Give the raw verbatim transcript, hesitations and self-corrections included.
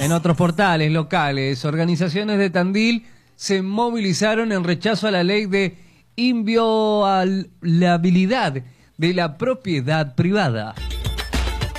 En otros portales locales, organizaciones de Tandil se movilizaron en rechazo a la ley de inviolabilidad de la propiedad privada.